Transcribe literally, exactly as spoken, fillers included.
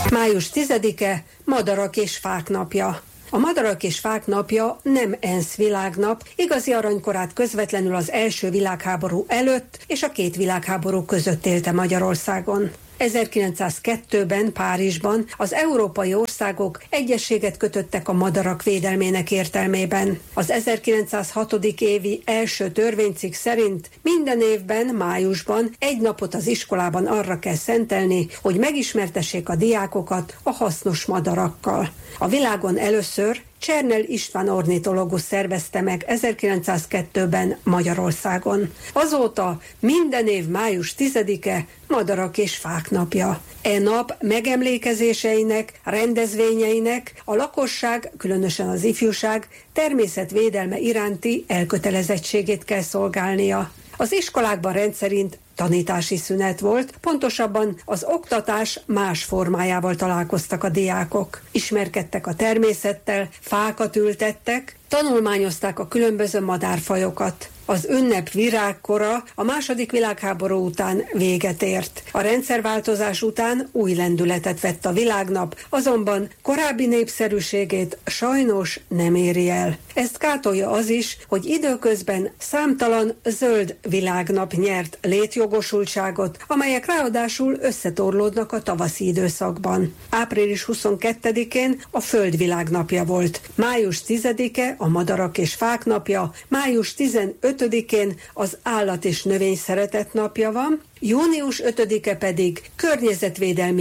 május tizedike Madarak és Fák napja. A Madarak és Fák napja nem ENSZ világnap, igazi aranykorát közvetlenül az első világháború előtt és a két világháború között élte Magyarországon. ezerkilencszázkettőben Párizsban az európai országok egyezséget kötöttek a madarak védelmének értelmében. Az ezerkilencszázhat. évi első törvénycikk szerint minden évben májusban egy napot az iskolában arra kell szentelni, hogy megismertessék a diákokat a hasznos madarakkal. A világon először Csernel István ornitológus szervezte meg ezerkilencszázkettőben Magyarországon. Azóta minden év május tizedike Madarak és Fák napja. E nap megemlékezéseinek, rendezvényeinek a lakosság, különösen az ifjúság természetvédelme iránti elkötelezettségét kell szolgálnia. Az iskolákban rendszerint tanítási szünet volt, pontosabban az oktatás más formájával találkoztak a diákok. Ismerkedtek a természettel, fákat ültettek, tanulmányozták a különböző madárfajokat. Az ünnep virágkora a második világháború után véget ért. A rendszerváltozás után új lendületet vett a világnap, azonban korábbi népszerűségét sajnos nem éri el. Ezt gátolja az is, hogy időközben számtalan zöld világnap nyert létjogosultságot, amelyek ráadásul összetorlódnak a tavaszi időszakban. április huszonkettedikén a Föld világnapja volt. május tizedike a Madarak és Fák napja, május tizenötödikén az Állat és Növény Szeretet napja van, június ötödike pedig környezetvédelmi